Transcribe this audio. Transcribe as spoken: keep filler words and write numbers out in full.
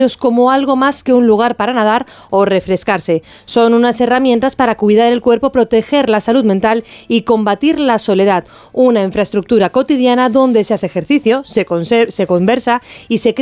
como algo más que un lugar para nadar o refrescarse. Son unas herramientas para cuidar el cuerpo, proteger la salud mental y combatir la soledad. Una infraestructura cotidiana donde se hace ejercicio, se, se conversa y se crea